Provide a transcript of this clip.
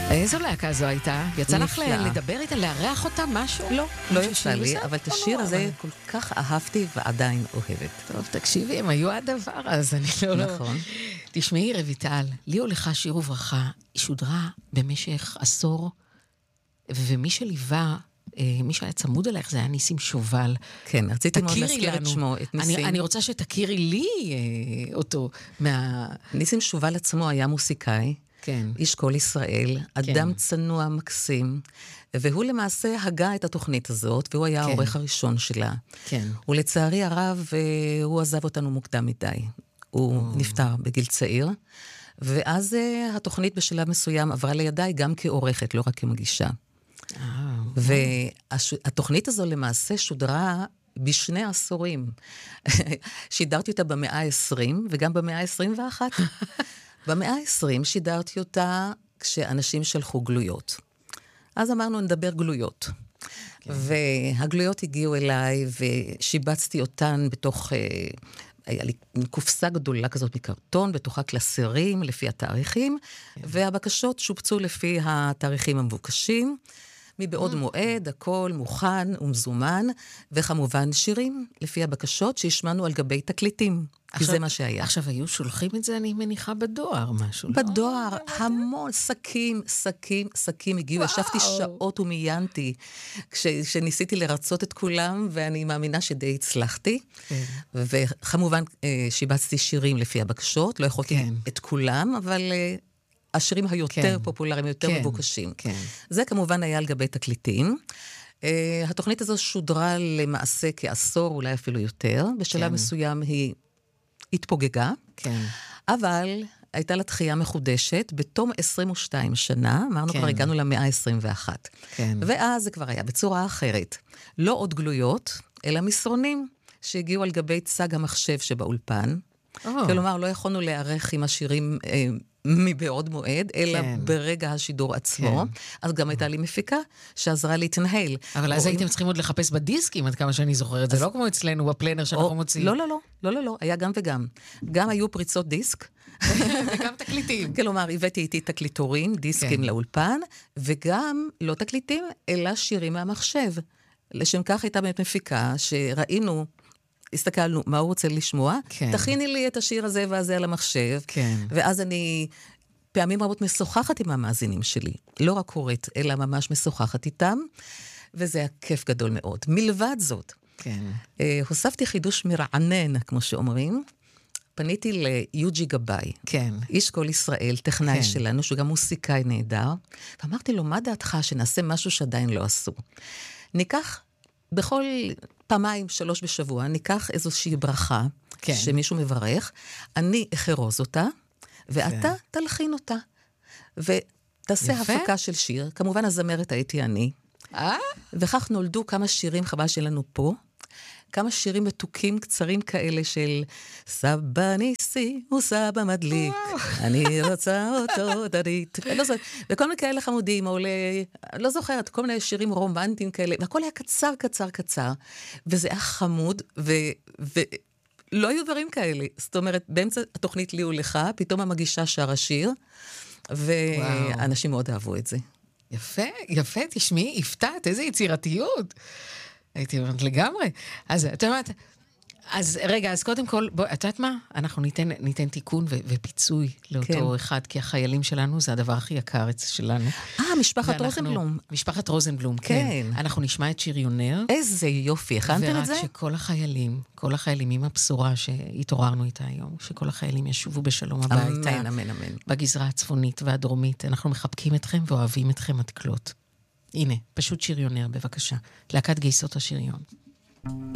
איזו להקה זו הייתה? יצא לך לדבר איתה, לארח אותה, משהו? לא יצא לי, אבל את השיר הזה כל כך אהבתי ועדיין אוהבת. טוב, תקשיבי, הם היו הדבר, אז אני לא... נכון. תשמעי, רויטל, לי הולכה שיר וברכה, היא שודרה במשך עשור, ומי שליווה, מי שהיה צמוד עליך, זה היה ניסים שובל. כן, רציתי מאוד להזכיר את שמו, את ניסים. אני רוצה שתכירי לי אותו. ניסים שובל עצמו היה מוסיקאי, כן. איש כל ישראל, אדם צנוע מקסים, והוא למעשה הגה את התוכנית הזאת, והוא היה העורך הראשון שלה. כן. ולצערי הרב, הוא עזב אותנו מוקדם מדי. הוא נפטר בגיל צעיר, ואז התוכנית בשלב מסוים עברה לידיי גם כעורכת, לא רק כמגישה. והתוכנית הזו למעשה שודרה בשני עשורים. שידרתי אותה במאה ה-20 וגם במאה ה-21. במאה ה-20 שידרתי אותה כשאנשים שלחו גלויות. אז אמרנו נדבר גלויות. והגלויות הגיעו אליי ושיבצתי אותן בתוך... היה לי קופסה גדולה כזאת מקרטון, בתוכה קלסרים לפי התאריכים, והבקשות שופצו לפי התאריכים המבוקשים, מבעוד מועד, הכל מוכן ומזומן, וכמובן שירים לפי הבקשות שהשמענו על גבי תקליטים, כי זה מה שהיה. עכשיו, היו שולחים את זה, אני מניחה, בדואר משהו. בדואר, המון שקים הגיעו, ישבתי שעות ומיינתי, כשניסיתי לרצות את כולם, ואני מאמינה שדי הצלחתי, וכמובן שיבצתי שירים לפי הבקשות, לא יכולתי את כולם, אבל... השירים היותר פופולריים, היותר מבוקשים. זה כמובן היה על גבי תקליטים. התוכנית הזו שודרה למעשה כעשור, אולי אפילו יותר. בשלב מסוים היא התפוגגה. אבל הייתה לה תחייה מחודשת בתום 22 שנה, אמרנו כבר הגענו למאה ה-21. ואז זה כבר היה בצורה אחרת. לא עוד גלויות, אלא מסרונים שהגיעו על גבי צג המחשב שבאולפן. כלומר, לא יכולנו להיערך עם השירים מבעוד מועד, אלא ברגע השידור עצמו. אז גם הייתה לי מפיקה שעזרה להתנהל. אבל אז הייתם צריכים עוד לחפש בדיסקים, עד כמה שאני זוכרת. זה לא כמו אצלנו בפלנר שאנחנו מוציאים. לא, היה גם וגם. גם היו פריצות דיסק. וגם תקליטים. כלומר, הבאתי איתי תקליטורים, דיסקים לאולפן, וגם לא תקליטים, אלא שירים מהמחשב. לשם כך הייתה באמת מפיקה שראינו... הסתכלנו, מה הוא רוצה לשמוע? תכיני לי את השיר הזה והזה על המחשב, ואז אני פעמים רבות משוחחת עם המאזינים שלי, לא רק קוראת, אלא ממש משוחחת איתם, וזה היה כיף גדול מאוד. מלבד זאת, הוספתי חידוש מרענן, כמו שאומרים, פניתי ליוג'י גבאי, איש כל ישראל, טכנאי שלנו, שהוא גם מוסיקאי נהדר, ואמרתי לו, מה דעתך שנעשה משהו שעדיין לא עשו? ניקח בכל פעמיים, 3 בשבוע, ניקח איזושהי ברכה, שמישהו מברך, אני אחרוז אותה, ואתה תלחין אותה. ותעשה הפקה של שיר, כמובן הזמרת הייתי אני, וכך נולדו כמה שירים, חבל שלנו פה, כמה שירים מתוקים קצרים כאלה של סבא ניסי וסבא מדליק, אני רוצה אותו דדית, וכל מיני כאלה חמודים, או לא זוכרת, כל מיני שירים רומנטיים כאלה, והכל היה קצר, וזה היה חמוד, ולא היו דברים כאלה, זאת אומרת, באמצע התוכנית לי ולך, פתאום המגישה שר השיר, ואנשים מאוד אהבו את זה. יפה, תשמעי, הפתעת, איזה יצירתיות. הייתי אומרת לגמרי. אז את יודעת, אז רגע, אז קודם כל, בוא, את יודעת מה? אנחנו ניתן תיקון ופיצוי לאותו אחד, כי החיילים שלנו זה הדבר הכי יקר שלנו. משפחת רוזנבלום. משפחת רוזנבלום, כן. אנחנו נשמע את שריונר. איזה יופי, הכנתם את זה? ורק שכל החיילים עם הבשורה שהתעוררנו איתה היום, שכל החיילים ישובו בשלום הביתה. אמן. בגזרה הצפונית והדרומית. אנחנו מחבקים אתכם ואוהבים אתכם עד כלות. הנה, פשוט שריונר, בבקשה. להקת גייסות השריון.